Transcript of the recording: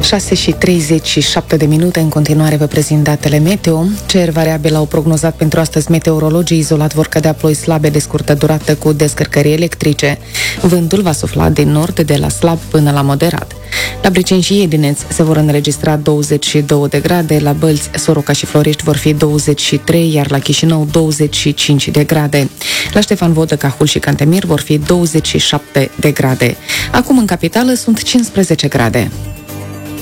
6:37 în continuare vă prezint datele meteo. Cer variabil au prognozat pentru astăzi meteorologii. Izolat vor cădea ploi slabe de scurtă durată cu descărcări electrice. Vântul va sufla din nord de la slab până la moderat. La Briceni și Iedineț se vor înregistra 22 de grade, la Bălți, Soroca și Florești vor fi 23, iar la Chișinău 25 de grade. La Ștefan Vodă, Cahul și Cantemir vor fi 27 de grade. Acum în capitală sunt 15 grade.